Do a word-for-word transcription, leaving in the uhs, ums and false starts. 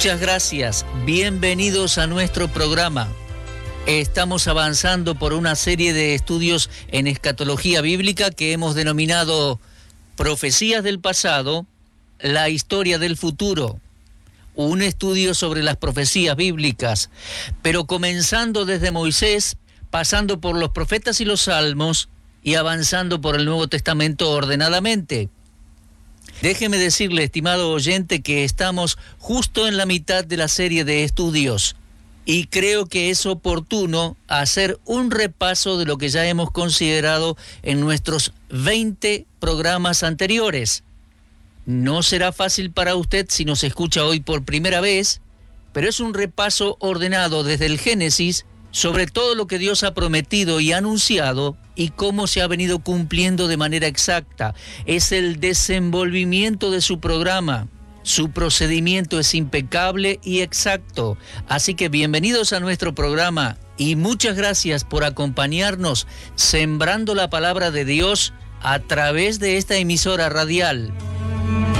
Muchas gracias, bienvenidos a nuestro programa. Estamos avanzando por una serie de estudios en escatología bíblica que hemos denominado Profecías del pasado, la historia del futuro. Un estudio sobre las profecías bíblicas, pero comenzando desde Moisés, pasando por los profetas y los salmos y avanzando por el Nuevo Testamento ordenadamente. Déjeme decirle, estimado oyente, que estamos justo en la mitad de la serie de estudios y creo que es oportuno hacer un repaso de lo que ya hemos considerado en nuestros veinte programas anteriores. No será fácil para usted si nos escucha hoy por primera vez, pero es un repaso ordenado desde el Génesis sobre todo lo que Dios ha prometido y anunciado y cómo se ha venido cumpliendo de manera exacta. Es el desenvolvimiento de su programa. Su procedimiento es impecable y exacto. Así que bienvenidos a nuestro programa y muchas gracias por acompañarnos sembrando la palabra de Dios a través de esta emisora radial.